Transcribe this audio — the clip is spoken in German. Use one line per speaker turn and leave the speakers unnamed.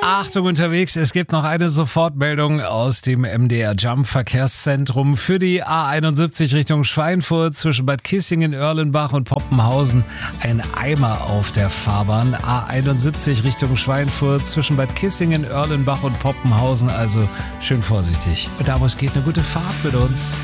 Achtung unterwegs, es gibt noch eine Sofortmeldung aus dem MDR Jump Verkehrszentrum für die A71 Richtung Schweinfurt zwischen Bad Kissingen, Erlenbach und Poppenhausen. Ein Eimer auf der Fahrbahn. A71 Richtung Schweinfurt zwischen Bad Kissingen, Erlenbach und Poppenhausen. Also schön vorsichtig. Und da, wo es geht, eine gute Fahrt mit uns.